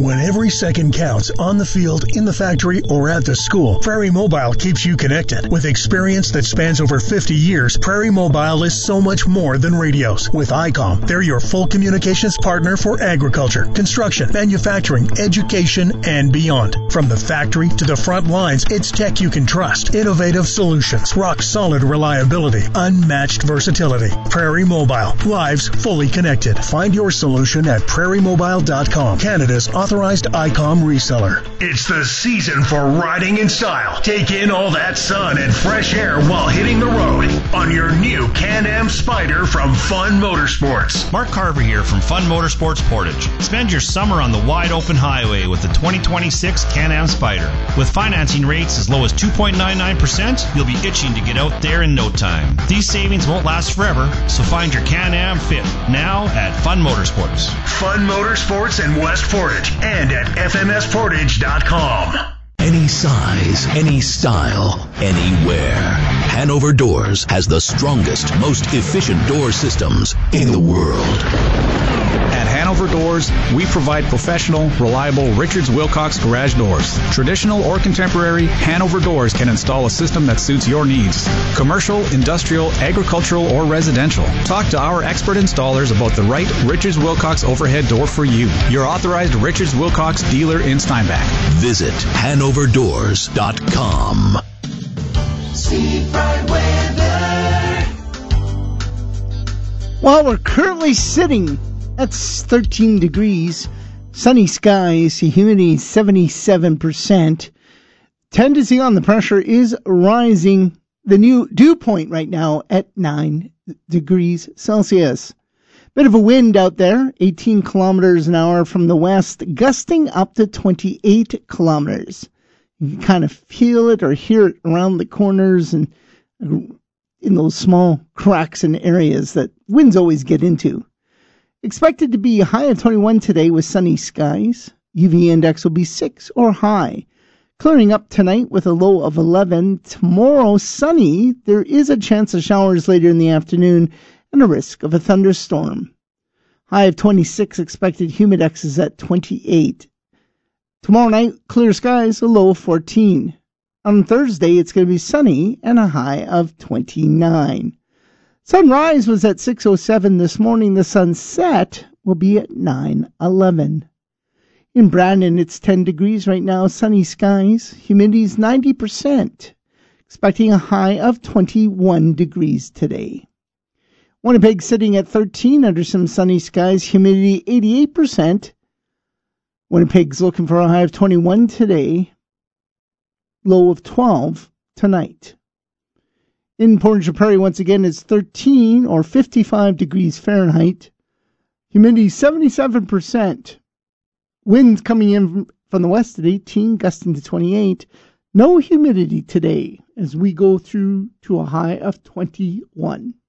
When every second counts on the field, in the factory, or at the school, Prairie Mobile keeps you connected. With experience that spans over 50 years, Prairie Mobile is so much more than radios. With ICOM, they're your full communications partner for agriculture, construction, manufacturing, education, and beyond. From the factory to the front lines, it's tech you can trust. Innovative solutions, rock-solid reliability, unmatched versatility. Prairie Mobile. Lives fully connected. Find your solution at prairiemobile.com, Canada's authorized ICOM reseller. It's the season for riding in style. Take in all that sun and fresh air while hitting the road on your new Can-Am Spyder from Fun Motorsports. Mark Carver here from Fun Motorsports Portage. Spend your summer on the wide open highway with the 2026 Can-Am Spyder. With financing rates as low as 2.99%, you'll be itching to get out there in no time. These savings won't last forever, so find your Can-Am fit now at Fun Motorsports. Fun Motorsports in West Portage and at fmsportage.com. Any size, any style, anywhere. Hanover Doors has the strongest, most efficient door systems in the world. At Hanover Doors, we provide professional, reliable Richards Wilcox garage doors. Traditional or contemporary, Hanover Doors can install a system that suits your needs. Commercial, industrial, agricultural, or residential. Talk to our expert installers about the right Richards Wilcox overhead door for you. Your authorized Richards Wilcox dealer in Steinbach. Visit HanoverDoors.com. Steve Fry weather. Well, we're currently sitting at 13 degrees, sunny skies, humidity 77%. Tendency on the pressure is rising. The new dew point right now at 9 degrees Celsius. Bit of a wind out there, 18 kilometers an hour from the west, gusting up to 28 kilometers. You can kind of feel it or hear it around the corners and in those small cracks and areas that winds always get into. Expected to be a high of 21 today with sunny skies. UV index will be 6 or high. Clearing up tonight with a low of 11. Tomorrow, sunny. There is a chance of showers later in the afternoon and a risk of a thunderstorm. High of 26 expected. Humidex is at 28. Tomorrow night, clear skies, a low of 14. On Thursday, it's going to be sunny and a high of 29. Sunrise was at 6:07 this morning. The sunset will be at 9:11. In Brandon, it's 10 degrees right now. Sunny skies. Humidity's 90%. Expecting a high of 21 degrees today. Winnipeg sitting at 13 under some sunny skies. Humidity 88%. Winnipeg's looking for a high of 21 today. Low of 12 tonight. In Portage Prairie, once again, it's 13 or 55 degrees Fahrenheit. Humidity 77%. Winds coming in from the west at 18, gusting to 28. No humidity today as we go through to a high of 21.